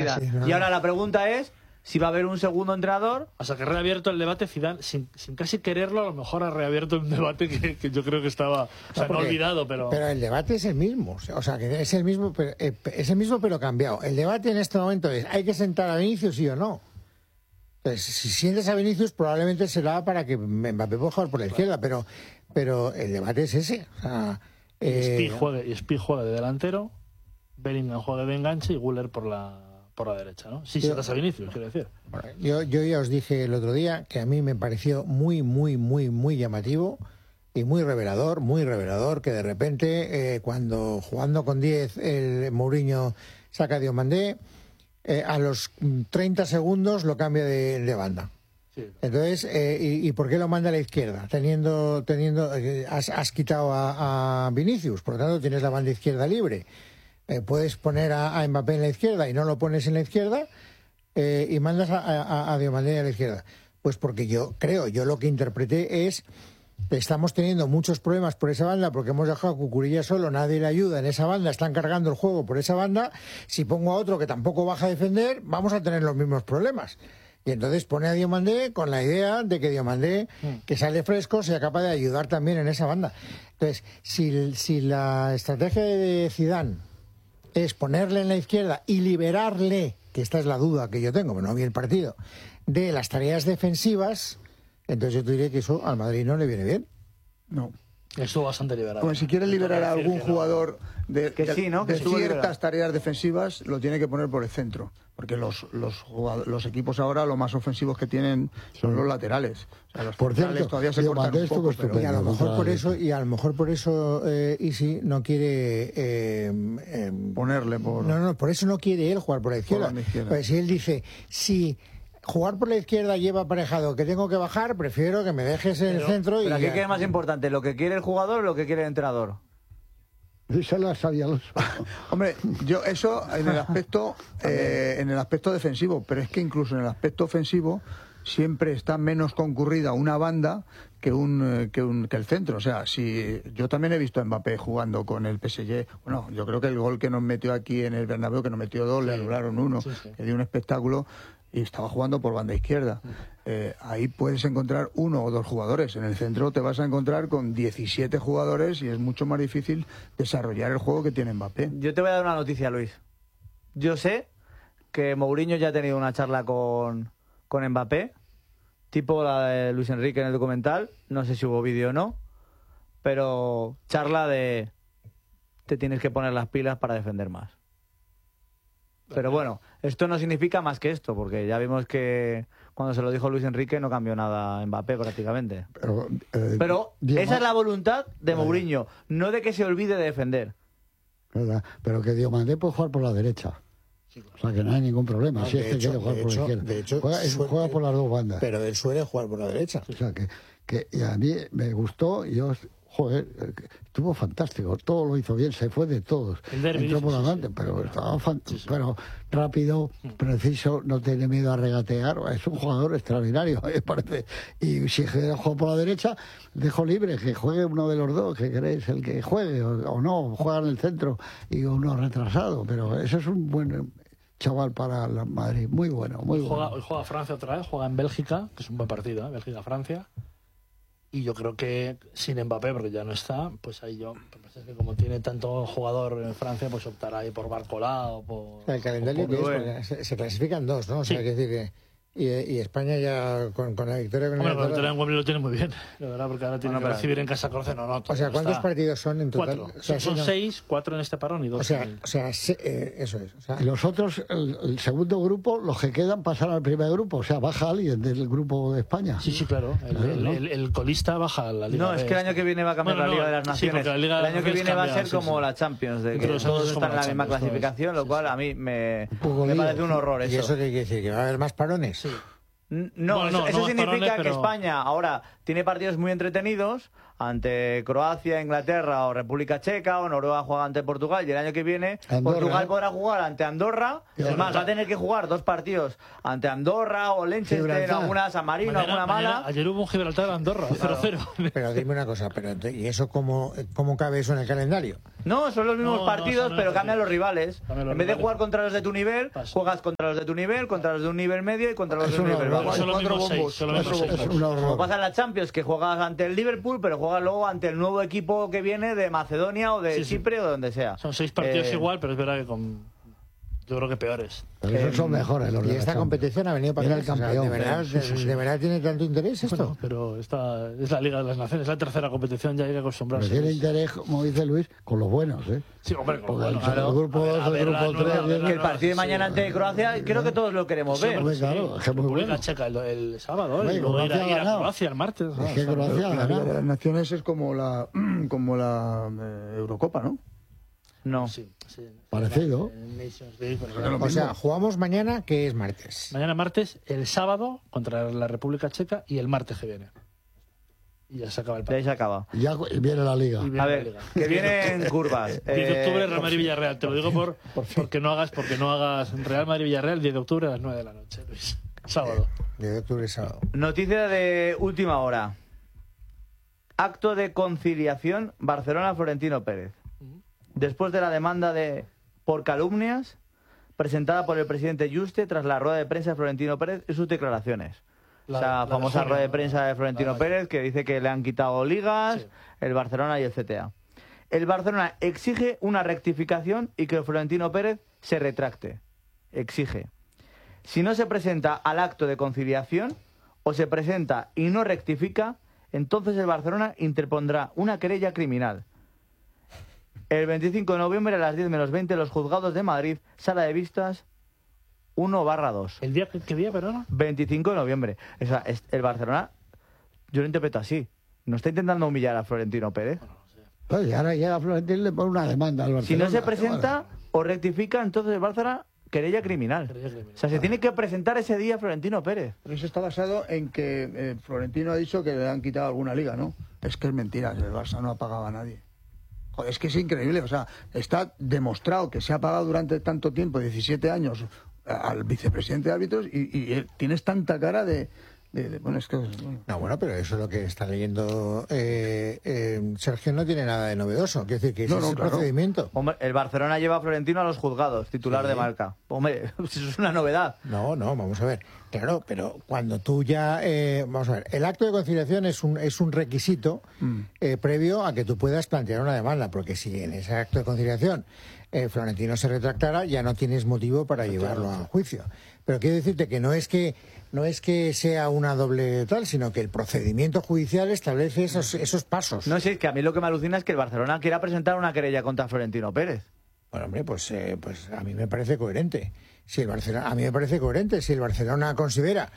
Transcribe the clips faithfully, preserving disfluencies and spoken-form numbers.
Zidane. Sí, no. Y ahora la pregunta es si va a haber un segundo entrenador. O sea, que ha reabierto el debate Zidane, sin, sin casi quererlo, a lo mejor ha reabierto un debate que, que yo creo que estaba, o sea, no, porque, olvidado, pero... Pero el debate es el mismo, o sea, que es el mismo, pero, eh, es el mismo pero cambiado. El debate en este momento es, ¿hay que sentar a Vinicius sí o no? Pues si sientes a Vinicius probablemente será para que Mbappé pueda jugar por la izquierda, pero, pero el debate es ese. O sea, y eh, Spi juegue, y Spi juega de delantero, Bellingham juega de enganche y Güler por la... por la derecha, ¿no? Sí, sientas a Vinicius, quiero decir. Yo, yo ya os dije el otro día que a mí me pareció muy, muy, muy, muy llamativo y muy revelador, muy revelador, que de repente, eh, cuando jugando con diez, el Mourinho saca a Diomandé, eh, a los treinta segundos lo cambia de, de banda. Sí. Entonces, eh, y, ¿y por qué lo manda a la izquierda? Teniendo, teniendo, eh, has, has quitado a, a Vinicius, por lo tanto tienes la banda izquierda libre. Eh, puedes poner a, a Mbappé en la izquierda y no lo pones en la izquierda eh, y mandas a, a, a Diomandé a la izquierda. Pues porque yo creo, yo lo que interpreté es que estamos teniendo muchos problemas por esa banda porque hemos dejado a Cucurella solo, nadie le ayuda en esa banda, están cargando el juego por esa banda. Si pongo a otro que tampoco baja a defender, vamos a tener los mismos problemas. Y entonces pone a Diomandé con la idea de que Diomandé, que sale fresco, sea capaz de ayudar también en esa banda. Entonces, si, si la estrategia de Zidane es ponerle en la izquierda y liberarle, que esta es la duda que yo tengo, pero no vi el partido, de las tareas defensivas, entonces yo te diré que eso al Madrid no le viene bien. No. Estuvo bastante liberado. Como si quiere liberar a algún jugador de, que sí, ¿no? que de ciertas liberado. tareas defensivas, lo tiene que poner por el centro. Porque los, los, los equipos ahora, lo más ofensivos que tienen son sí. los laterales. O sea, los por cierto, todavía se cortan un poco, pero... y a lo mejor por eso, y a lo mejor por eso eh, Isi no quiere eh, eh, ponerle por... No, no, por eso no quiere él jugar por la izquierda. Por la izquierda. Pues si él dice, si jugar por la izquierda lleva aparejado que tengo que bajar, prefiero que me dejes en pero, el centro. Pero y aquí, ¿qué es más importante? ¿Lo que quiere el jugador o lo que quiere el entrenador? Eso lo sabía los... Hombre, yo eso en el aspecto eh, en el aspecto defensivo, pero es que incluso en el aspecto ofensivo siempre está menos concurrida una banda que un que un que el centro. O sea, si yo también he visto a Mbappé jugando con el P S G, bueno, yo creo que el gol que nos metió aquí en el Bernabéu, que nos metió dos, sí, le anularon uno, sí, sí. que dio un espectáculo y estaba jugando por banda izquierda. Eh, ahí puedes encontrar uno o dos jugadores. En el centro te vas a encontrar con diecisiete jugadores y es mucho más difícil desarrollar el juego que tiene Mbappé. Yo te voy a dar una noticia, Luis. Yo sé que Mourinho ya ha tenido una charla con, con Mbappé, tipo la de Luis Enrique en el documental. No sé si hubo vídeo o no, pero charla de te tienes que poner las pilas para defender más. Pero bueno, esto no significa más que esto, porque ya vimos que cuando se lo dijo Luis Enrique no cambió nada Mbappé prácticamente. Pero, eh, Pero esa es la voluntad de Mourinho, no de que se olvide de defender. ¿Verdad? Pero que Diomandé puede jugar por la derecha. O sea, que no hay ningún problema. No, si es que quiere jugar por la izquierda. De hecho, juega, suele, juega por las dos bandas. Pero él suele jugar por la derecha. O sea, que, que y a mí me gustó y yo... Joder, estuvo fantástico, todo lo hizo bien, se fue de todos. Entró por adelante, pero estaba sí, sí. pero rápido, preciso, no tiene miedo a regatear, es un jugador extraordinario, me parece. Y si juega por la derecha, dejo libre, que juegue uno de los dos, que queréis, el que juegue, o, o no, juega en el centro y uno retrasado, pero eso es un buen chaval para el Madrid, muy bueno, muy hoy juega, bueno. Hoy juega Francia otra vez, juega en Bélgica, que es un buen partido, ¿eh? Bélgica-Francia. Y yo creo que sin Mbappé, porque ya no está, pues ahí yo, pues es que como tiene tanto jugador en Francia, pues optará ahí por Barcola o por... O sea, el calendario que es, porque se, se clasifican dos, ¿no? O sea, sí. hay que decir que... Y, y España ya con, con la victoria... Con Hombre, el la victoria en Wembley lo tiene muy bien, la verdad, porque ahora tiene bueno, que recibir en casa Croacia, no, no. O sea, ¿cuántos está... partidos son en total? Cuatro. O sea, son sí, no... seis, cuatro en este parón y dos. O sea, en... o sea se, eh, eso es. O sea... Y los otros, el, el segundo grupo, los que quedan pasan al primer grupo, o sea, baja alguien del grupo de España. Sí, sí, claro. El, claro, ¿no? el, el, el colista baja la Liga. No, es que el año que viene va a cambiar bueno, la Liga no, de las Naciones. Sí, la Liga el año que viene va a ser sí, como sí. la Champions, de que todos están en la misma clasificación, lo cual a mí me, me parece un horror eso. ¿Y eso qué quiere decir? ¿Que va a haber más parones? Sí. No, bueno, no, eso, eso no significa parones, pero... que España ahora tiene partidos muy entretenidos, ante Croacia, Inglaterra o República Checa, o Noruega juega ante Portugal, y el año que viene Andorra, Portugal ¿eh? podrá jugar ante Andorra. Es más, va a tener que jugar dos partidos ante Andorra o Liechtenstein, alguna San Marino, Mañana, alguna mala. mañana, ayer hubo un Gibraltar-Andorra, cero cero. Pero dime una cosa, pero ¿y eso cómo, cómo cabe eso en el calendario? No, son los mismos No, no, partidos, son pero los cambian los partidos. rivales. Cambian los En vez de rivales. jugar contra los de tu nivel, Paso. juegas contra los de tu nivel, contra los de un nivel medio y contra los de Es un una nivel horror. bajo. Son los Cuatro mismos seis, bombos, son los cuatro mismos seis. Es un horror. Como pasa en la Champions, que juegas ante el Liverpool, pero juegas luego ante el nuevo equipo que viene de Macedonia o de Sí, sí. Chipre o de donde sea. Son seis partidos Eh, igual, pero es verdad que con... Yo creo que peores. Pero esos son mejores los Y de la esta Champions. competición ha venido para Era el quedarse, o sea, campeón. ¿de verdad, Sí, sí, sí. ¿de verdad tiene tanto interés esto? Bueno, pero esta es la Liga de las Naciones, es la tercera competición, ya hay que Pero acostumbrarse. tiene interés, como dice Luis, con los buenos, ¿eh? Sí, hombre, con Porque bueno, el, claro. grupo A ver, dos, a el ver, la grupo nueva- tres... Que el partido de Sí, mañana ante Croacia, creo que todos lo queremos ver. hombre, claro, es que es muy República bueno. Checa el, el sábado, Hombre, y luego ir a, Croacia ir ha a ganado. Croacia el martes. Es que Croacia ha La Liga de ganado. las Naciones es como la, como la eh, Eurocopa, ¿no? No. Sí, sí. Parecido. En Nations League, pero Pero claro. lo O sea, mismo. jugamos mañana, que es martes. Mañana martes, el sábado contra la República Checa y el martes que viene. Y ya se acaba el De ahí partido. se acaba. Y ya viene la liga. Y viene A la ver, Liga. que vienen curvas. diez de octubre, Eh, Real Madrid Villarreal. Te lo digo por, porque no hagas porque no hagas Real Madrid Villarreal diez de octubre a las nueve de la noche, Luis. Sábado. De octubre sábado. Noticia de última hora. Acto de conciliación Barcelona-Florentino Pérez. Después de la demanda de por calumnias presentada por el presidente Juste tras la rueda de prensa de Florentino Pérez y sus declaraciones. La- Esa la de famosa junio, rueda de ¿no? prensa de Florentino La- la- Pérez que dice que le han quitado ligas, Sí. el Barcelona y el C T A. El Barcelona exige una rectificación y que Florentino Pérez se retracte. Exige. Si no se presenta al acto de conciliación o se presenta y no rectifica, entonces el Barcelona interpondrá una querella criminal. El veinticinco de noviembre a las diez menos veinte, los juzgados de Madrid, sala de vistas uno barra dos. ¿El día, qué día, perdona? veinticinco de noviembre. O sea, es- el Barcelona, yo lo interpreto así. No está intentando humillar a Florentino Pérez. Pues, y ahora llega Florentino y le pone una demanda al Si Barcelona. no se presenta o rectifica, entonces el Barcelona querella criminal. Querella criminal. O sea, se tiene que presentar ese día Florentino Pérez. Pero eso está basado en que eh, Florentino ha dicho que le han quitado alguna liga, ¿no? Es que es mentira, el Barça no ha pagado a nadie. Joder, es que es increíble, o sea, está demostrado que se ha pagado durante tanto tiempo, diecisiete años, al vicepresidente de árbitros y, y él- tienes tanta cara de... de- de- bueno, es que... bueno. No, bueno, pero eso es lo que está leyendo eh, eh, Sergio, no tiene nada de novedoso. Quiero decir que ese No, no, es el claro. procedimiento. Hombre, el Barcelona lleva a Florentino a los juzgados, titular Sí. de marca. Hombre, eso es una novedad. No, no, vamos a ver. Claro, pero cuando tú ya... eh, vamos a ver, el acto de conciliación es un, es un requisito eh, previo a que tú puedas plantear una demanda, porque si en ese acto de conciliación eh, Florentino se retractara, ya no tienes motivo para llevarlo a juicio. Pero quiero decirte que no es que no es que sea una doble tal, sino que el procedimiento judicial establece esos, esos pasos. No sé, es que a mí lo que me alucina es que el Barcelona quiera presentar una querella contra Florentino Pérez. Bueno, hombre, pues, eh, pues a mí me parece coherente. Si el Barcelona, a mí me parece coherente. Si el Barcelona considera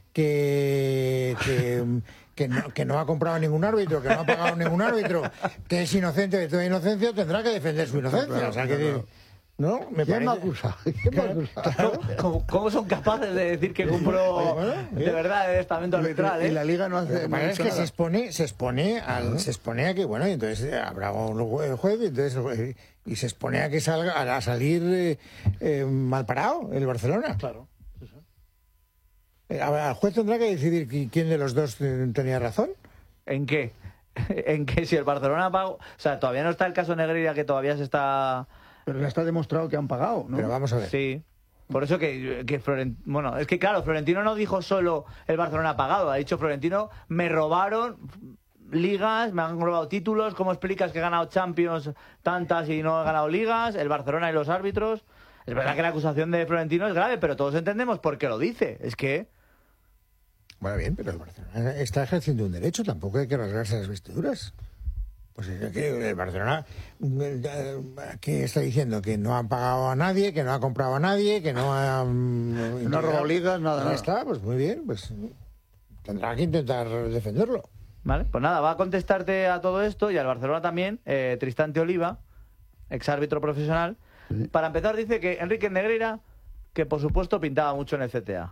que, que, que, no, que no ha comprado ningún árbitro, que no ha pagado ningún árbitro, que es inocente de toda inocencia, tendrá que defender su inocencia. O sea, que, ¿no? Me ¿Quién me parece... acusa? ¿Quién me acusa? ¿Cómo, cómo- cómo son capaces de decir que compró bueno, de verdad el estamento arbitral? Y ¿eh? la liga no Lo hace... que no pasa ha es hecho que nada. se expone, se expone al, se expone a que, bueno, y entonces eh, habrá un jue- juez y entonces eh, y se expone a que salga a salir eh, eh, mal parado el Barcelona. Claro. Sí, sí. Eh, a- El juez tendrá que decidir qui- quién de los dos eh, tenía razón. ¿En qué? En que si el Barcelona pagó... O sea, todavía no está el caso Negreira, que todavía se está... Pero ya está demostrado que han pagado, ¿no? Pero vamos a ver. Sí. Por eso que, que Florentino... Bueno, es que claro, Florentino no dijo solo el Barcelona ha pagado. Ha dicho Florentino, me robaron ligas, me han robado títulos. ¿Cómo explicas que he ganado Champions tantas y no he ganado ligas? El Barcelona y los árbitros. Es verdad que la acusación de Florentino es grave, pero todos entendemos por qué lo dice. Es que... Bueno, bien, pero el Barcelona está ejerciendo un derecho, tampoco hay que rasgarse las vestiduras. Pues es que el Barcelona, eh, ¿qué está diciendo? Que no han pagado a nadie, que no ha comprado a nadie, que no ha... mm, No ha robado ligas, nada, Ya nada. está, pues muy bien, pues tendrá que intentar defenderlo. Vale, pues nada, va a contestarte a todo esto y al Barcelona también, eh, Tristante Oliva, exárbitro profesional. Para empezar dice que Enrique Negreira, que por supuesto pintaba mucho en el C T A.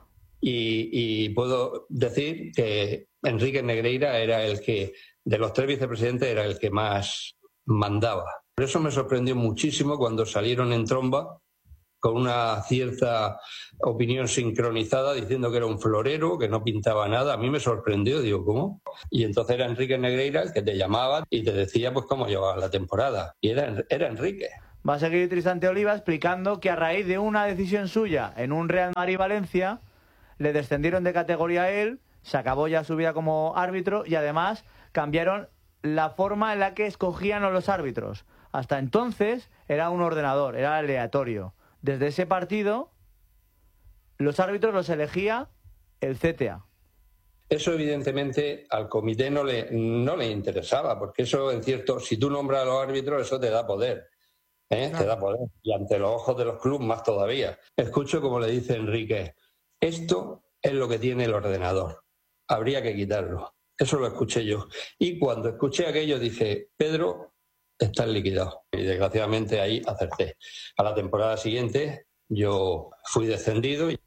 y, y puedo decir que Enrique Negreira era el que, de los tres vicepresidentes, era el que más mandaba. Por eso me sorprendió muchísimo cuando salieron en tromba con una cierta opinión sincronizada diciendo que era un florero, que no pintaba nada. A mí me sorprendió, digo, ¿cómo? Y entonces era Enrique Negreira el que te llamaba y te decía pues cómo llevaba la temporada. Y era, era Enrique. Va a seguir Tristán Oliva explicando que a raíz de una decisión suya en un Real Madrid-Valencia, le descendieron de categoría a él, se acabó ya su vida como árbitro y además cambiaron la forma en la que escogían a los árbitros. Hasta entonces era un ordenador, era aleatorio. Desde ese partido, los árbitros los elegía el C T A. Eso evidentemente al comité no le, no le interesaba, porque eso en cierto, si tú nombras a los árbitros, eso te da poder, ¿eh? Claro. Te da poder. Y ante los ojos de los clubes más todavía. Escucho como le dice Enrique, esto es lo que tiene el ordenador, habría que quitarlo. Eso lo escuché yo. Y cuando escuché aquello dije, Pedro, estás liquidado. Y desgraciadamente ahí acerté. A la temporada siguiente yo fui descendido. Y,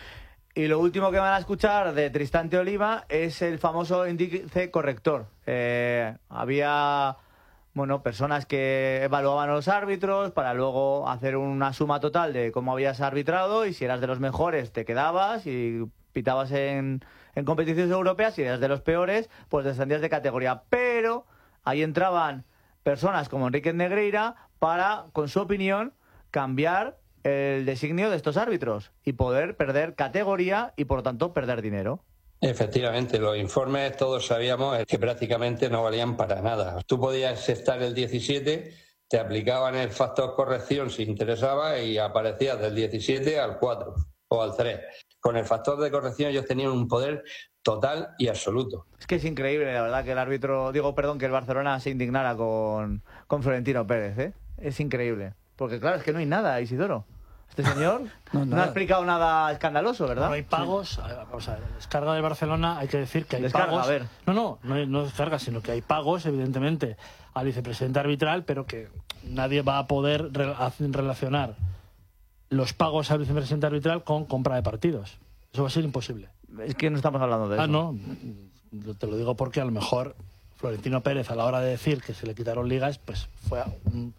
y lo último que van a escuchar de Tristán Oliva es el famoso índice corrector. Eh, había bueno, personas que evaluaban a los árbitros para luego hacer una suma total de cómo habías arbitrado y si eras de los mejores te quedabas y pitabas en, en competiciones europeas, si eras de los peores pues descendías de categoría. Pero ahí entraban personas como Enrique Negreira para, con su opinión, cambiar el designio de estos árbitros y poder perder categoría y, por lo tanto, perder dinero. Efectivamente, los informes todos sabíamos que prácticamente no valían para nada. Tú podías estar el diecisiete, te aplicaban el factor corrección si interesaba y aparecías del diecisiete al cuatro o al tres. Con el factor de corrección ellos tenían un poder total y absoluto. Es que es increíble, la verdad, que el árbitro, digo, perdón, que el Barcelona se indignara con, con Florentino Pérez, ¿eh? Es increíble. Porque claro, es que no hay nada, Isidoro. Este señor no, no ha explicado nada escandaloso, ¿verdad? No hay pagos. Sí. Vamos a ver, descarga de Barcelona, hay que decir que hay descarga, pagos. A ver. No, no, no, no descarga, sino que hay pagos, evidentemente, al vicepresidente arbitral, pero que nadie va a poder re relacionar los pagos al vicepresidente arbitral con compra de partidos. Eso va a ser imposible. Es que no estamos hablando de eso. Ah, no. Te lo digo porque a lo mejor Florentino Pérez, a la hora de decir que se le quitaron ligas, pues fue, un,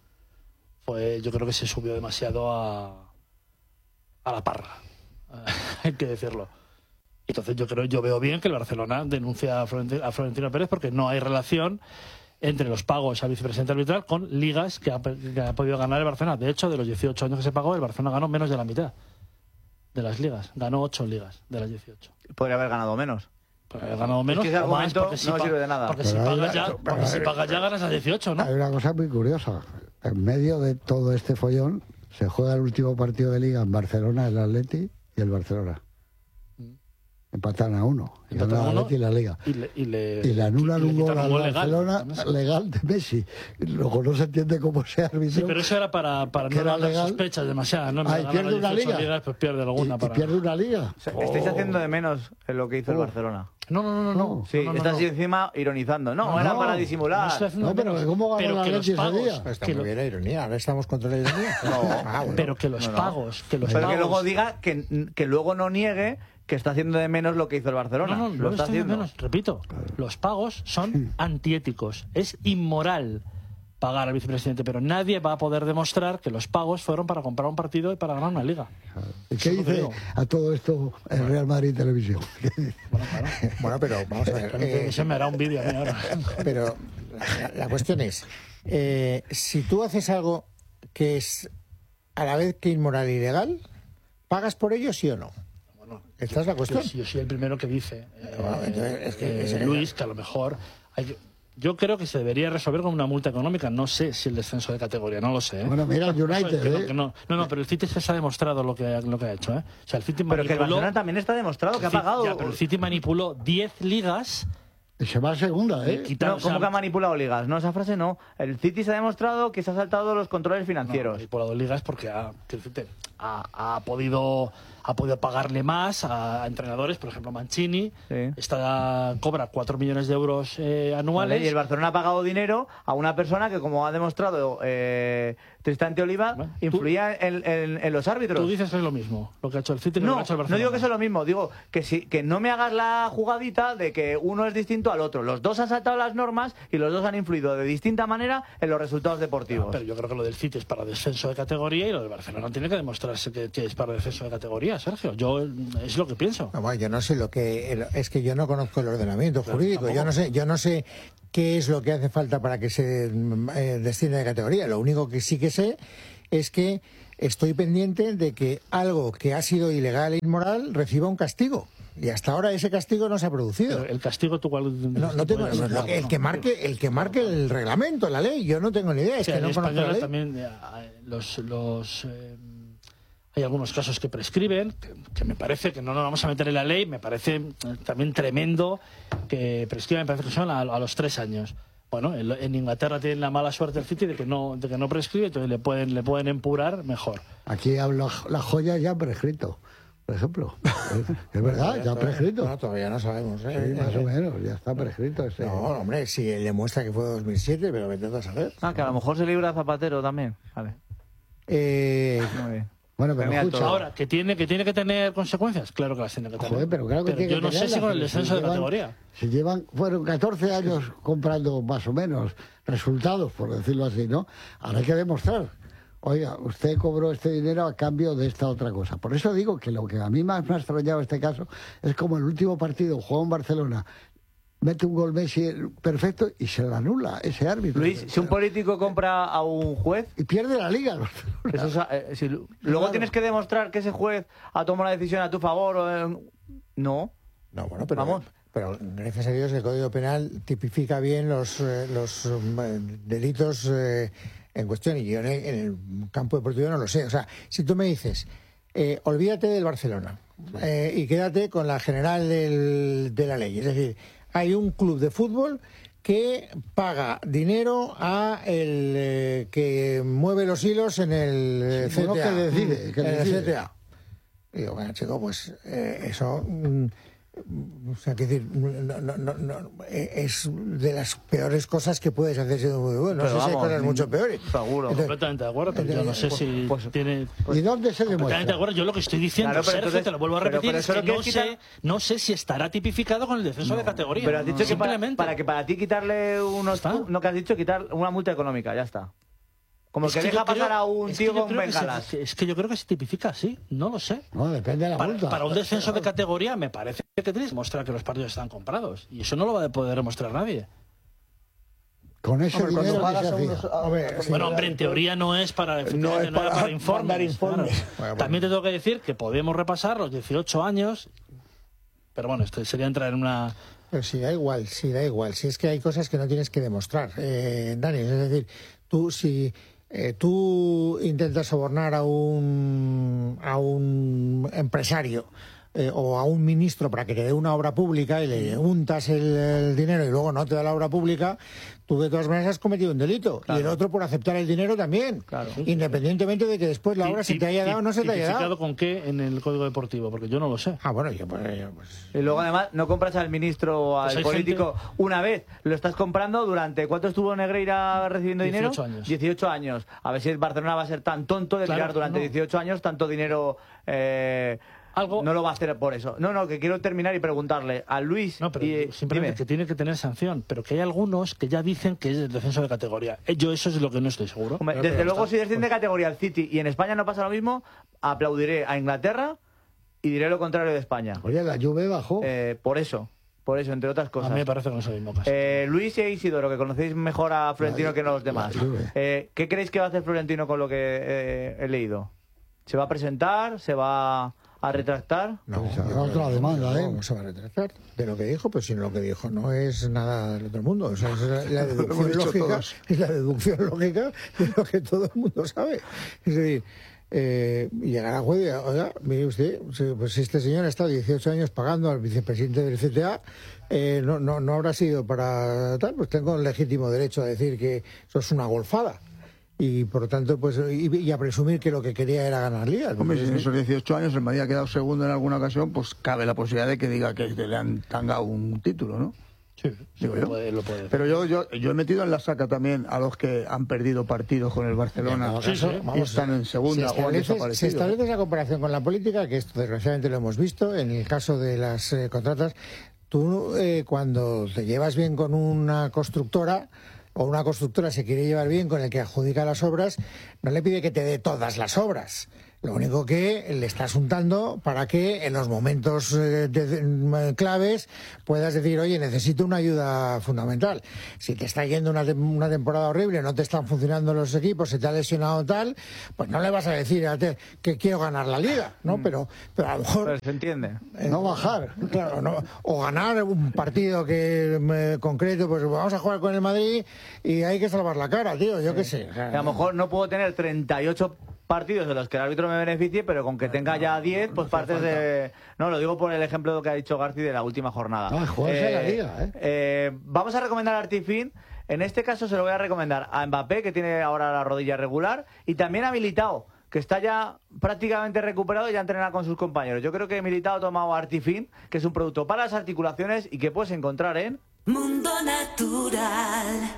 fue yo creo que se subió demasiado a, a la parra. Hay que decirlo. Entonces yo creo, yo veo bien que el Barcelona denuncia a Florentino, a Florentino Pérez porque no hay relación entre los pagos al vicepresidente arbitral con ligas que ha, que ha podido ganar el Barcelona. De hecho, de los dieciocho años que se pagó, el Barcelona ganó menos de la mitad de las ligas. Ganó ocho ligas de las dieciocho. Podría haber ganado menos. Podría haber ganado menos. Es que ese o más, argumento si no sirve de nada. Porque, si pagas, ya, porque si pagas ya ganas a dieciocho, ¿no? Hay una cosa muy curiosa. En medio de todo este follón se juega el último partido de liga en Barcelona, el Atleti y el Barcelona. Empatan a uno. Y Empatan a uno y la Liga. Y le, y le, y le anulan un gol al Barcelona legal, legal de Messi. Luego no se entiende cómo se arbitró. Sí, pero eso era para, para no dar legal. sospechas demasiadas. ¿No? Ah, y pierde una liga. Ligas, pues pierde alguna. Y, para... y pierde una liga. O sea, oh. Estáis haciendo de menos en lo que hizo oh. el Barcelona. No, no, no, no. no. Sí, no, no, estás no. encima ironizando. No, no era no, para disimular. No, no pero ¿cómo ganó la leche ese día? Está muy bien la ironía. Ahora estamos contra la ironía. No, ah, bueno. Pero que los no, no. pagos... Que los pero pagos... que luego diga, que, que luego no niegue que está haciendo de menos lo que hizo el Barcelona. No, no, lo está haciendo. De menos. Repito, los pagos son antiéticos. Es inmoral pagar al vicepresidente, pero nadie va a poder demostrar que los pagos fueron para comprar un partido y para ganar una liga. ¿Y qué Eso dice a todo esto el Real Madrid Televisión? Bueno, claro. Bueno, pero vamos a ver. Eh, se me hará un vídeo a mí ahora. Pero la, la cuestión es, eh, si tú haces algo que es a la vez que inmoral y ilegal, ¿pagas por ello sí o no? Esta es la cuestión. Yo, yo soy el primero que dice, eh, bueno, entonces, es que, eh, Luis, que a lo mejor... Hay que, yo creo que se debería resolver con una multa económica. No sé si el descenso de categoría, no lo sé. ¿eh? Bueno, mira el United, no, ¿eh? que no, no, no, pero el City se ha demostrado lo que, lo que ha hecho. ¿eh? O sea, el City pero manipuló, que el Barcelona también está demostrado que ha pagado... Ya, pero el City manipuló diez ligas... Y se va a segunda, ¿eh? Quitar, no, ¿cómo o sea, que ha manipulado ligas? No, esa frase no. El City se ha demostrado que se ha saltado los controles financieros. No, ha manipulado ligas porque ha, ha, ha podido... Ha ha podido pagarle más a, a entrenadores, por ejemplo Mancini, sí. está, cobra cuatro millones de euros eh, anuales. Vale, y el Barcelona ha pagado dinero a una persona que, como ha demostrado eh, Tristán Oliva, bueno, influía en, en, en los árbitros. Tú dices que es lo mismo, lo que ha hecho el City que no, lo que ha hecho el Barcelona. No digo que sea lo mismo, digo que, si, que no me hagas la jugadita de que uno es distinto al otro. Los dos han saltado las normas y los dos han influido de distinta manera en los resultados deportivos. No, pero yo creo que lo del City es para descenso de categoría y lo del Barcelona tiene que demostrarse que, que es para descenso de categoría, Sergio. Yo es lo que pienso. No, bueno, yo no sé lo que es que yo no conozco el ordenamiento claro, jurídico. Tampoco. Yo no sé, yo no sé qué es lo que hace falta para que se eh, descienda de categoría. Lo único que sí que sé es que estoy pendiente de que algo que ha sido ilegal e inmoral reciba un castigo. Y hasta ahora ese castigo no se ha producido. Pero el castigo tú cuál no, no tengo no, no, el que marque el que marque el reglamento, la ley, yo no tengo ni idea, es o sea, que no conozco la ley. También eh, los los eh, hay algunos casos que prescriben, que, que me parece que no nos vamos a meter en la ley, me parece eh, también tremendo que prescriben, me parece que son a, a los tres años. Bueno, en, en Inglaterra tienen la mala suerte el City de que no de que no prescribe, entonces le pueden le pueden empurar mejor. Aquí hablo la joya ya prescrito. Por ejemplo, es, es verdad, ya prescrito. No, todavía no sabemos. ¿eh? Sí, más o menos, ya está prescrito. Ese. No, hombre, sí, él demuestra que fue dos mil siete, pero vete a saber. Ah, que a lo mejor se libra Zapatero también. Vale. Eh, Muy bien. Bueno, pero escucha. Ahora, ¿que tiene, que tiene que tener consecuencias? Claro que las tiene que tener. Joder, pero claro que pero tiene yo que no tenerlas, sé si con el descenso de llevan, categoría. Se llevan, fueron catorce años comprando más o menos resultados, por decirlo así, ¿no? Ahora hay que demostrar. Oiga, usted cobró este dinero a cambio de esta otra cosa. Por eso digo que lo que a mí más me ha extrañado este caso es como el último partido jugó en Barcelona, mete un gol Messi perfecto y se lo anula ese árbitro. Luis, si un político compra a un juez y pierde la liga. Eso es, eh, si, luego claro. Tienes que demostrar que ese juez ha tomado la decisión a tu favor o eh, no. No, bueno, pero vamos. Pero gracias a Dios el Código Penal tipifica bien los, eh, los eh, delitos eh, en cuestión, y yo en el, en el campo deportivo no lo sé. O sea, si tú me dices, eh, olvídate del Barcelona eh, y quédate con la general del, de la ley. Es decir, hay un club de fútbol que paga dinero a el eh, que mueve los hilos en el sí, C T A. Que decide, que en decide. el C T A. Y digo, bueno, chico, pues eh, eso... Mm, o sea, que decir, no, no, no, no, es de las peores cosas que puedes hacer siendo muy bueno. No sé vamos, si hay cosas mucho peores. Seguro. Entonces, completamente de acuerdo, pero entonces, yo no sé pues, si pues, tiene... Pues, ¿y dónde se demuestra? Completamente de acuerdo. Yo lo que estoy diciendo, claro, Sergio, entonces, te lo vuelvo a repetir, pero, pero es que no sé, no sé si estará tipificado con el descenso no, de categoría. Pero has dicho no, que para, para que para ti quitarle unos... No, que has dicho quitar una multa económica, ya está. Como el que, que deja pasar creo, a un tío con bengalas. Se, es que yo creo que se tipifica así, no lo sé. No, depende de la para, multa. Para un descenso de categoría me parece que tienes que mostrar que los partidos están comprados. Y eso no lo va a poder demostrar nadie. Con ese hombre, dinero cuando que se unos, hacía. Hombre, sí, bueno, hombre, en teoría no es para, no es no para, para informes. informes. Claro. Bueno, También bueno. te tengo que decir que podemos repasar los dieciocho años, pero bueno, esto sería entrar en una... Pero sí, da igual, sí, da igual. Si es que hay cosas que no tienes que demostrar, eh, Dani. Es decir, tú si... Eh, tú intentas sobornar a un a un empresario eh, o a un ministro para que te dé una obra pública y le untas el, el dinero y luego no te da la obra pública, tú de todas maneras has cometido un delito. Claro. Y el otro por aceptar el dinero también. Claro. Independientemente de que después la obra se te haya dado o no se te haya dado. ¿Con qué en el Código Deportivo? Porque yo no lo sé. Ah, bueno, yo pues... Yo, pues... Y luego además no compras al ministro o al pues político gente... una vez. Lo estás comprando durante... ¿Cuánto estuvo Negreira recibiendo dinero? dieciocho años. dieciocho años. A ver si el Barcelona va a ser tan tonto de claro, tirar durante no. dieciocho años tanto dinero... Eh... Algo... No lo va a hacer por eso. No, no, que quiero terminar y preguntarle a Luis... No, pero y... simplemente que tiene que tener sanción, pero que hay algunos que ya dicen que es el descenso de categoría. Yo eso es lo que no estoy seguro. Hombre, desde luego, si desciende de categoría el City y en España no pasa lo mismo, aplaudiré a Inglaterra y diré lo contrario de España. Oye, la Juve bajó. Eh, por eso, por eso, entre otras cosas. A mí me parece que no es el mismo caso. Eh, Luis y Isidoro, que conocéis mejor a Florentino la, que los demás. Eh, ¿Qué creéis que va a hacer Florentino con lo que eh, he leído? ¿Se va a presentar? ¿Se va a retractar? No, pues no otra demanda, ¿eh? ¿Cómo se va a retractar? De lo que dijo, pues si lo que dijo no es nada del otro mundo. O sea, es la, la deducción lógica, es la deducción lógica de lo que todo el mundo sabe. Es decir, eh, llegar a juez y diga, oiga, mire usted, pues si este señor ha estado dieciocho años pagando al vicepresidente del C T A, eh, no, no, no habrá sido para tal, pues tengo el legítimo derecho a decir que eso es una golfada. y por lo tanto, pues, y, y a presumir que lo que quería era ganar ligas. Hombre, si en esos dieciocho años el Madrid ha quedado segundo en alguna ocasión, pues cabe la posibilidad de que diga que le han tangado un título, ¿no? Sí, digo lo yo. puede, lo puede. Pero yo, yo, yo he metido en la saca también a los que han perdido partidos con el Barcelona Sí, sí, y vamos, están en segunda si o han desaparecido. Se establece esa comparación con la política, que esto desgraciadamente lo hemos visto, en el caso de las eh, contratas. Tú, eh, cuando te llevas bien con una constructora, o una constructora se quiere llevar bien con el que adjudica las obras, no le pide que te dé todas las obras. Lo único que le estás untando para que en los momentos eh, de, de, claves puedas decir, oye, necesito una ayuda fundamental. Si te está yendo una, una temporada horrible, no te están funcionando los equipos, se te ha lesionado tal, pues no le vas a decir a te, que quiero ganar la liga, ¿no? Mm. Pero, pero a lo mejor... Pero se entiende. Eh, no bajar, claro, no, o ganar un partido que eh, concreto, pues vamos a jugar con el Madrid y hay que salvar la cara, tío, yo sí. qué sé. O sea, a lo mejor no puedo tener treinta y ocho partidos de los que el árbitro me beneficie, pero con que tenga ya diez, pues partes de... No, lo digo por el ejemplo que ha dicho Garci de la última jornada. Ah, jugarse eh, la liga, ¿eh? eh. Vamos a recomendar a Artifin. En este caso se lo voy a recomendar a Mbappé, que tiene ahora la rodilla regular, y también a Militao, que está ya prácticamente recuperado y ya entrena con sus compañeros. Yo creo que Militao ha tomado Artifin, que es un producto para las articulaciones y que puedes encontrar en... Mundo Natural.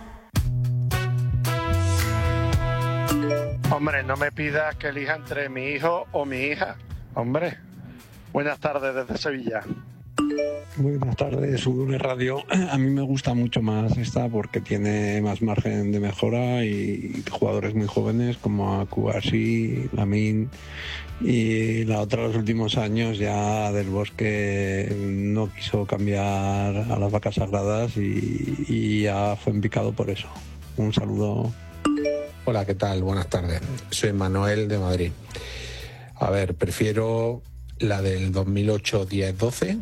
Hombre, no me pidas que elija entre mi hijo o mi hija. Hombre, buenas tardes desde Sevilla. Muy buenas tardes, U N Radio. A mí me gusta mucho más esta porque tiene más margen de mejora y jugadores muy jóvenes como Akubasi, Lamine, y la otra los últimos años ya Del Bosque no quiso cambiar a las vacas sagradas y, y ya fue empicado por eso. Un saludo. Hola, ¿qué tal? Buenas tardes. Soy Manuel de Madrid. A ver, prefiero la del dos mil ocho diez doce.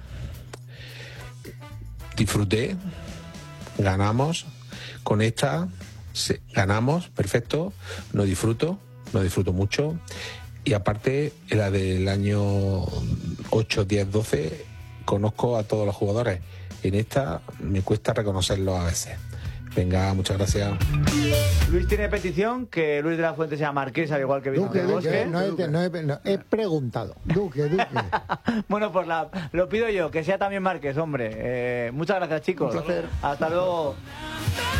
Disfruté, ganamos. Con esta sí, ganamos, perfecto. No disfruto, no disfruto mucho. Y aparte, la del año ocho diez doce, conozco a todos los jugadores. En esta me cuesta reconocerlos a veces. Venga, muchas gracias. Luis tiene petición que Luis de la Fuente sea marqués, al igual que Vicente Duque, Bosque. No, he, no, he, no he preguntado. Duque, Duque. Bueno, pues la, lo pido yo, que sea también marqués, hombre. Eh, muchas gracias, chicos. Un placer. Hasta luego.